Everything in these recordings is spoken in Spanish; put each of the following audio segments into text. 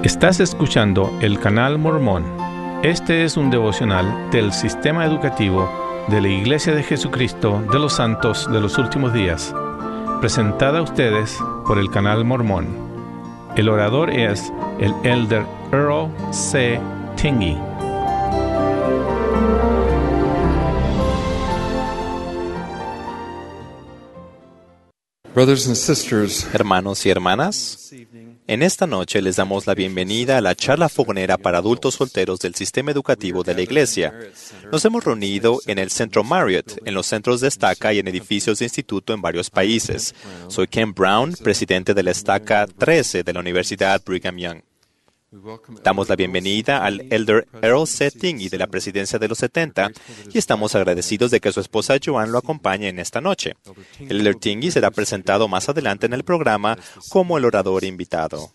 Estás escuchando el canal Mormón. Este es un devocional del Sistema Educativo de la Iglesia de Jesucristo de los Santos de los Últimos Días, presentada a ustedes por el canal Mormón. El orador es el Elder Earl C. Tingey. Hermanos y hermanas, en esta noche les damos la bienvenida a la charla fogonera para adultos solteros del Sistema Educativo de la Iglesia. Nos hemos reunido en el Centro Marriott, en los centros de estaca y en edificios de instituto en varios países. Soy Ken Brown, presidente de la estaca 13 de la Universidad Brigham Young. Damos la bienvenida al Elder Earl C. Tingey de la Presidencia de los 70 y estamos agradecidos de que su esposa Joan lo acompañe en esta noche. El Elder Tingey será presentado más adelante en el programa como el orador invitado.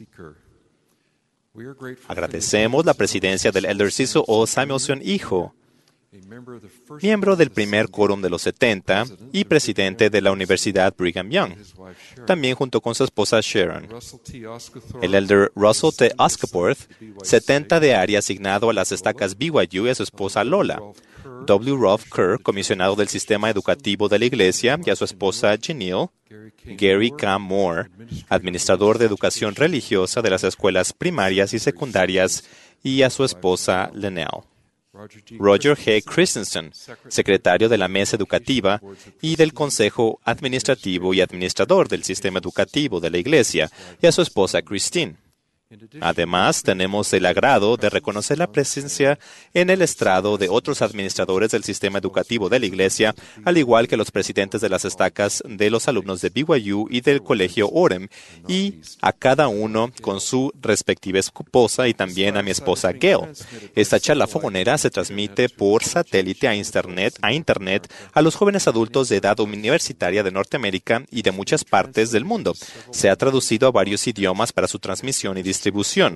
Agradecemos la presidencia del Elder Cecil O. Samuelson, hijo, miembro del primer quórum de los 70 y presidente de la Universidad Brigham Young, también junto con su esposa Sharon. El Elder Russell T. Oscaporth, 70 de área asignado a las estacas BYU, y a su esposa Lola. W. Rolf Kerr, comisionado del Sistema Educativo de la Iglesia, y a su esposa Janelle. Gary K. Moore, administrador de educación religiosa de las escuelas primarias y secundarias, y a su esposa Linnell. Roger G. Christensen, secretario de la Mesa Educativa y del Consejo Administrativo y Administrador del Sistema Educativo de la Iglesia, y a su esposa Christine. Además, tenemos el agrado de reconocer la presencia en el estrado de otros administradores del Sistema Educativo de la Iglesia, al igual que los presidentes de las estacas de los alumnos de BYU y del Colegio Orem, y a cada uno con su respectiva esposa y también a mi esposa Gail. Esta charla fogonera se transmite por satélite a Internet a los jóvenes adultos de edad universitaria de Norteamérica y de muchas partes del mundo. Se ha traducido a varios idiomas para su transmisión y distribución.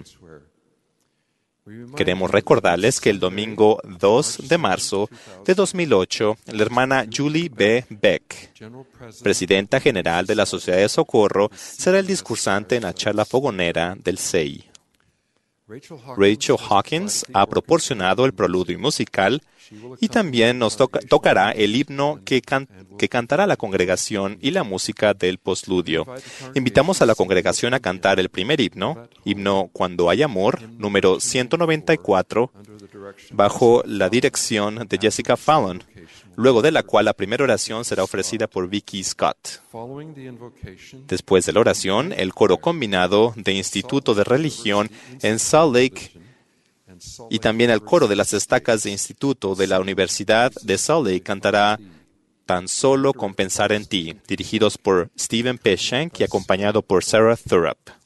Queremos recordarles que el domingo 2 de marzo de 2008, la hermana Julie B. Beck, presidenta general de la Sociedad de Socorro, será el discursante en la charla fogonera del CEI. Rachel Hawkins ha proporcionado el preludio musical y también nos tocará el himno que cantará la congregación y la música del postludio. Invitamos a la congregación a cantar el primer himno Cuando hay amor, número 194, bajo la dirección de Jessica Fallon, luego de la cual la primera oración será ofrecida por Vicky Scott. Después de la oración, el coro combinado de Instituto de Religión en Salt Lake y también el coro de las estacas de Instituto de la Universidad de Salt Lake cantará Tan solo con pensar en ti, dirigidos por Stephen P. Shank y acompañado por Sarah Thurup.